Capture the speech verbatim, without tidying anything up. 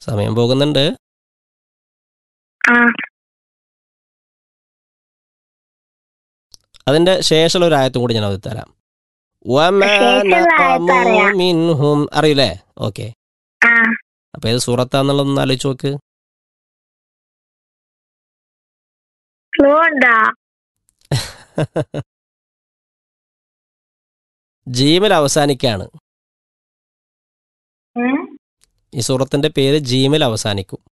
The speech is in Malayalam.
സമയം പോകുന്നുണ്ട്. ആ അതിന്റെ ശേഷമുള്ള ഒരു ആയത്തും കൂടി ഞാൻ അത് തരാം. വമാ ശേഷമുള്ള ആയത്ത് നഖമൂ അറിയാം. മിൻഹും അറിയില്ലേ? ഓക്കെ. ആ അപ്പൊ ഏത് സൂറത്താന്നുള്ളതൊന്ന് ആലോചിച്ച് നോക്ക്. ക്ലൂ ഉണ്ടോ? ജീമിൽ അവസാനിക്കാണ്. ഉം? ഈ സൂറത്തിന്റെ പേര് ജീമിൽ അവസാനിക്കും.